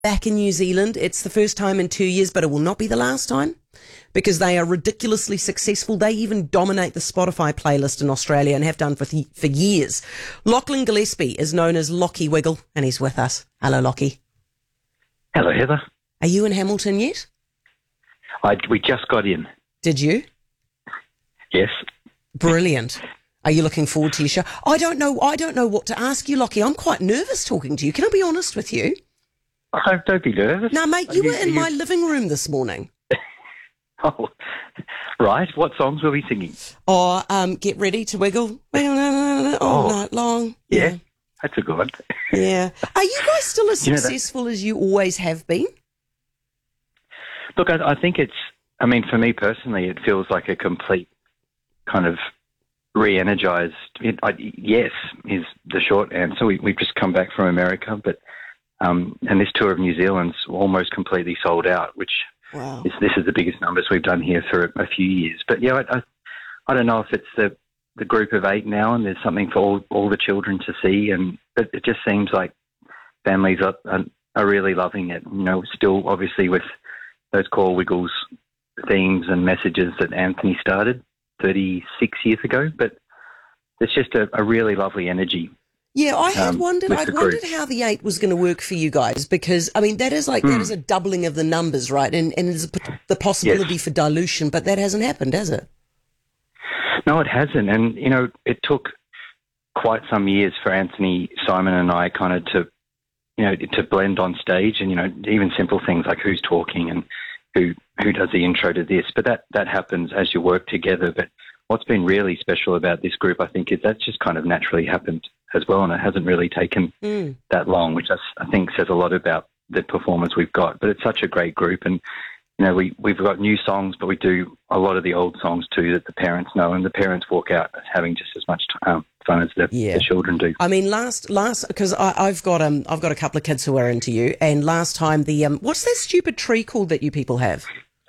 back in New Zealand. It's the first time in 2 years, but it will not be the last time because they are ridiculously successful. They even dominate the Spotify playlist in Australia and have done for years. Lachlan Gillespie is known as Lockie Wiggle, and he's with us. Hello, Lockie. Hello, Heather. Are you in Hamilton yet? We just got in. Did you? Yes. Brilliant. Are you looking forward to your show? I don't know what to ask you, Lockie. I'm quite nervous talking to you. Can I be honest with you? Oh, don't be nervous. No, mate, you were in my living room this morning. Oh, right. What songs were we singing? Oh, Get Ready to Wiggle all night long. Yeah, that's a good one. Yeah. Are you guys still as successful as you always have been? Look, I think for me personally, it feels like a complete kind of re-energized. Yes, is the short answer. We've just come back from America, but and this tour of New Zealand's almost completely sold out, which this is the biggest numbers we've done here for a few years. But yeah, I don't know if it's the group of 8 now, and there's something for all the children to see, but it just seems like families are really loving it. You know, still obviously with those core Wiggles themes and messages that Anthony started 36 years ago, but it's just a really lovely energy. Yeah, I had wondered how the 8 was going to work for you guys, because I mean that is a doubling of the numbers, right? And there's the possibility for dilution, but that hasn't happened, has it? No, it hasn't. And you know, it took quite some years for Anthony, Simon, and I kind of to blend on stage, and you know, even simple things like who's talking and who does the intro to this. But that happens as you work together. But what's been really special about this group, I think, is that's just kind of naturally happened as well, and it hasn't really taken that long, which I think says a lot about the performance we've got. But it's such a great group, and you know, we've got new songs, but we do a lot of the old songs too that the parents know, and the parents walk out having just as much fun as the children do. I mean, last because I've got a couple of kids who are into you, and last time the what's that stupid tree called that you people have?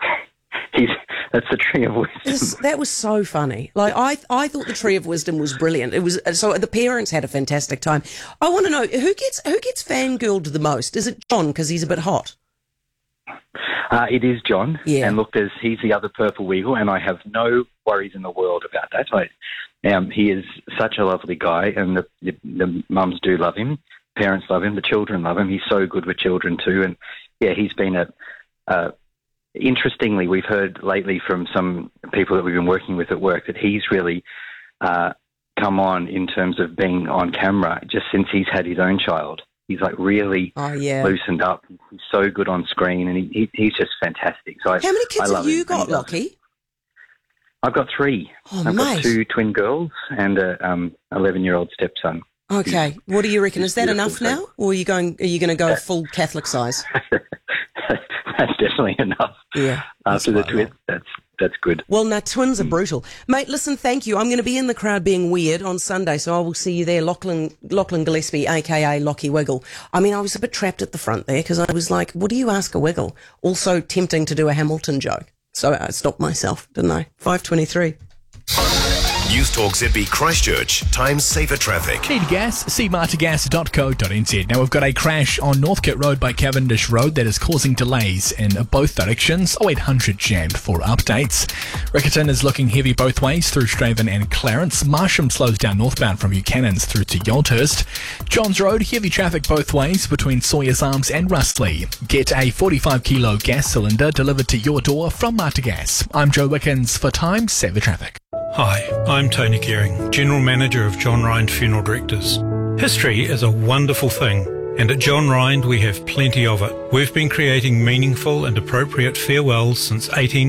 That's the Tree of Wisdom. That was so funny. Like I thought the Tree of Wisdom was brilliant. It was so the parents had a fantastic time. I want to know who gets fangirled the most. Is it John because he's a bit hot? It is John. Yeah. And look, he's the other purple Wiggle, and I have no worries in the world about that. He is such a lovely guy, and the mums do love him. Parents love him. The children love him. He's so good with children too. And yeah, he's been interestingly, we've heard lately from some people that we've been working with at work that he's really come on in terms of being on camera just since he's had his own child. He's like really loosened up. He's so good on screen, and he's just fantastic. So how many kids have you got, Lockie? I've got 3. I've got 2 twin girls and a 11-year-old stepson. Okay, what do you reckon? Is that enough now, or are you going to go full Catholic size? That's definitely enough. Yeah. After the twins, that's good. Well, now, twins are brutal. Mate, listen, thank you. I'm going to be in the crowd being weird on Sunday, so I will see you there, Lachlan Gillespie, a.k.a. Lockie Wiggle. I mean, I was a bit trapped at the front there because I was like, what do you ask a Wiggle? Also tempting to do a Hamilton joke. So I stopped myself, didn't I? 5:23. News Talk Zippy Christchurch. Times safer traffic. Need gas? See martagas.co.nz. Now we've got a crash on Northcote Road by Cavendish Road that is causing delays in both directions. 0800 jammed for updates. Riccarton is looking heavy both ways through Straven and Clarence. Marsham slows down northbound from Buchanan's through to Yolthurst. Johns Road, heavy traffic both ways between Sawyers Arms and Rustley. Get a 45 kilo gas cylinder delivered to your door from Martagas. I'm Joe Wickens for Times Saver Traffic. Hi, I'm Tony Gearing, General Manager of John Rind Funeral Directors. History is a wonderful thing, and at John Rind we have plenty of it. We've been creating meaningful and appropriate farewells since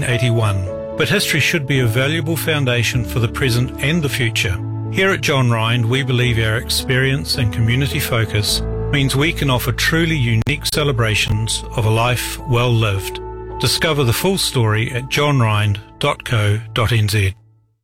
1881, but history should be a valuable foundation for the present and the future. Here at John Rind, we believe our experience and community focus means we can offer truly unique celebrations of a life well lived. Discover the full story at johnrind.co.nz.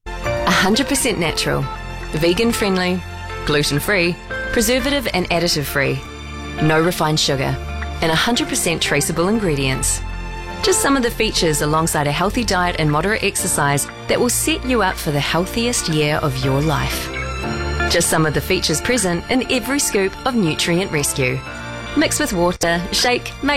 100% natural, vegan-friendly, gluten-free, preservative and additive-free, no refined sugar, and 100% traceable ingredients. Just some of the features alongside a healthy diet and moderate exercise that will set you up for the healthiest year of your life. Just some of the features present in every scoop of Nutrient Rescue. Mix with water, shake,